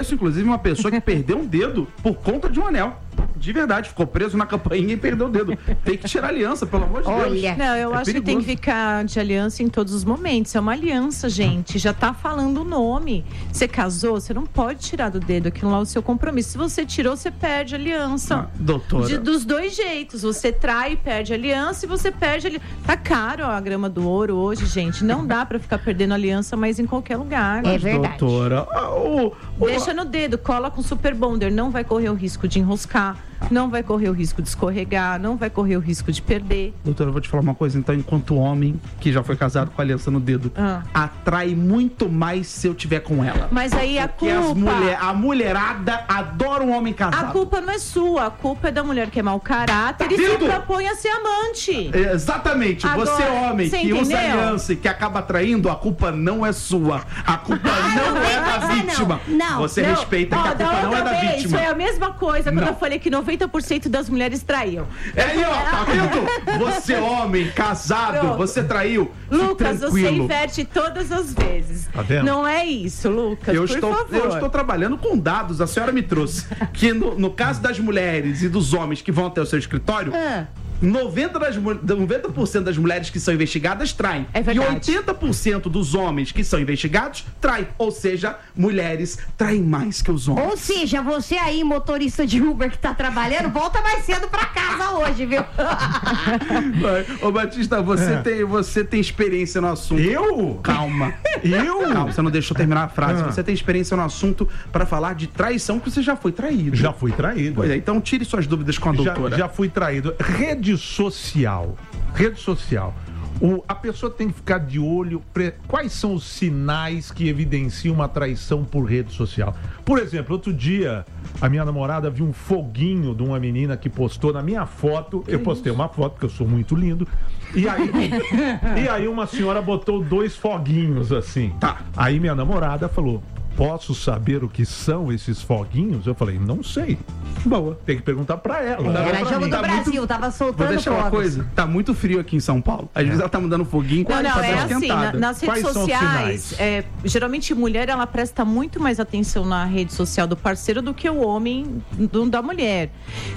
conheço, inclusive, uma pessoa que perdeu um dedo por conta de um anel. De verdade, ficou preso na campainha e perdeu o dedo. Tem que tirar a aliança, pelo amor de Deus. Não, eu acho que tem que ficar de aliança em todos os momentos. É uma aliança, gente. Já tá falando o nome. Você casou, você não pode tirar do dedo. Aquilo lá é o seu compromisso. Se você tirou, você perde a aliança. Doutora. Dos dois jeitos. Você trai e perde a aliança e você perde a aliança. Tá caro a grama do ouro hoje, gente. Não dá pra ficar perdendo aliança, mas em qualquer lugar. É verdade. Doutora. Deixa no dedo, cola com super bonder. Não vai correr o risco de enroscar. Não vai correr o risco de escorregar, não vai correr o risco de perder. Doutora, eu vou te falar uma coisa, então, enquanto homem que já foi casado com a aliança no dedo, atrai muito mais se eu tiver com ela. Mas aí a culpa... a mulherada adora um homem casado. A culpa não é sua, a culpa é da mulher que é mau caráter e se propõe a ser amante. Exatamente. Agora, você homem que usa aliança e que acaba traindo, a culpa não é sua. A culpa não é da vítima. Não. Você respeita que a culpa não é da vítima. Foi a mesma coisa quando eu falei que 90% das mulheres traíam. Aí, ó, tá vendo? Você, homem, casado, você traiu. Lucas, você inverte todas as vezes. Tá vendo? Não é isso, Lucas, por favor. Eu estou trabalhando com dados, a senhora me trouxe. Que no caso das mulheres e dos homens que vão até o seu escritório... 90% das mulheres que são investigadas traem. É verdade. E 80% dos homens que são investigados traem. Ou seja, mulheres traem mais que os homens. Ou seja, você aí, motorista de Uber que tá trabalhando, volta mais cedo pra casa hoje, viu? Ô Batista, você tem experiência no assunto. Eu? Calma. Calma, você não deixou terminar a frase. Você tem experiência no assunto para falar de traição, porque você já foi traído. Já fui traído. Pois é, então tire suas dúvidas com a doutora. Já fui traído. Rede social. A pessoa tem que ficar de olho. Quais são os sinais que evidenciam uma traição por rede social? Por exemplo, outro dia, a minha namorada viu um foguinho de uma menina que postou na minha foto. Eu postei uma foto, porque eu sou muito lindo. E aí uma senhora botou 2 foguinhos assim. Aí minha namorada falou: posso saber o que são esses foguinhos? Eu falei, não sei. Boa. Tem que perguntar pra ela. Era jogo do Brasil, tava soltando. Vou deixar uma coisa, tá muito frio aqui em São Paulo. Às vezes ela tá mandando foguinho com a assim, nas redes sociais, geralmente mulher, ela presta muito mais atenção na rede social do parceiro do que o homem da mulher.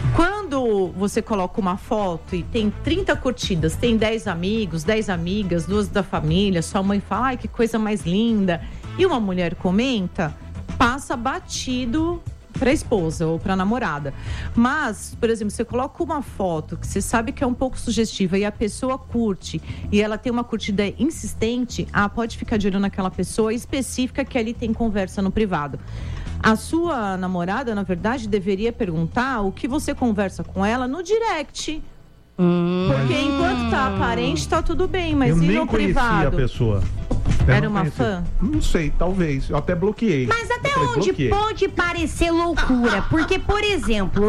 Quando você coloca uma foto e tem 30 curtidas, tem 10 amigos, 10 amigas, 2 da família, sua mãe fala, ai, que coisa mais linda, e uma mulher comenta, passa batido para a esposa ou para a namorada. Mas, por exemplo, você coloca uma foto que você sabe que é um pouco sugestiva e a pessoa curte e ela tem uma curtida insistente, pode ficar de olho naquela pessoa específica que ali tem conversa no privado. A sua namorada, na verdade, deveria perguntar o que você conversa com ela no direct. Porque enquanto tá aparente, tá tudo bem, mas e no privado? Eu nem conhecia a pessoa. Era uma fã? Não sei, talvez. Eu até bloqueei. Mas até onde pode parecer loucura? Porque, por exemplo,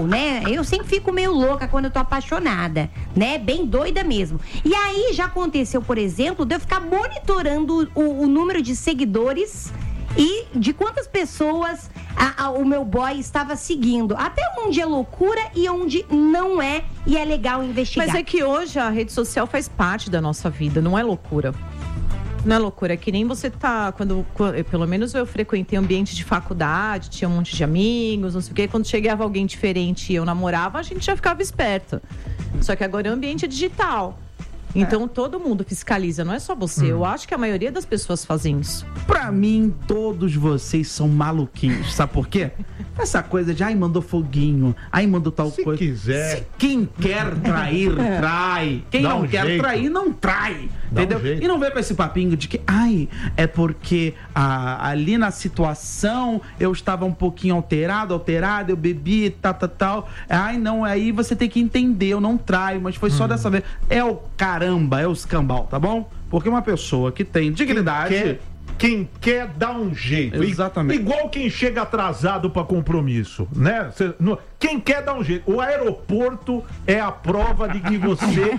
eu sempre fico meio louca quando eu tô apaixonada, né? Bem doida mesmo. E aí já aconteceu, por exemplo, de eu ficar monitorando o número de seguidores e de quantas pessoas o meu boy estava seguindo. Até onde é loucura e onde não é, e é legal investigar. Mas é que hoje a rede social faz parte da nossa vida, não é loucura. Não é loucura, é que nem você tá, pelo menos eu frequentei ambiente de faculdade, tinha um monte de amigos, não sei o quê, quando chegava alguém diferente e eu namorava, a gente já ficava esperta. Só que agora é um ambiente digital. Então todo mundo fiscaliza, não é só você. Eu acho que a maioria das pessoas fazem isso. Pra mim, todos vocês são maluquinhos. Sabe por quê? Essa coisa de, mandou foguinho, mandou tal coisa. Se quiser. Quem quer trair, trai. Quem não quer trair, não trai. Entendeu? E não vem com esse papinho de que, é porque ali na situação eu estava um pouquinho alterado, eu bebi, tal. Não, aí você tem que entender, eu não traio, mas foi só dessa vez. É o caramba, é o escambau, tá bom? Porque uma pessoa que tem dignidade... Quem quer dá um jeito. Exatamente. Igual quem chega atrasado para compromisso, né? Quem quer dá um jeito. O aeroporto é a prova de que você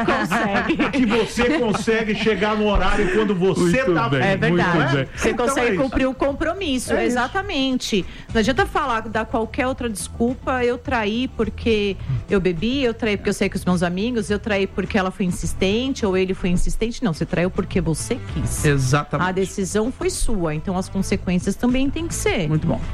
consegue chegar no horário quando você tá bem. É verdade. Você consegue cumprir o compromisso. Exatamente. Não adianta dar qualquer outra desculpa. Eu traí porque eu bebi, eu traí porque eu saí com os meus amigos, eu traí porque ela foi insistente ou ele foi insistente. Não, você traiu porque você quis. Exatamente. A decisão foi sua, então as consequências também têm que ser. Muito bom.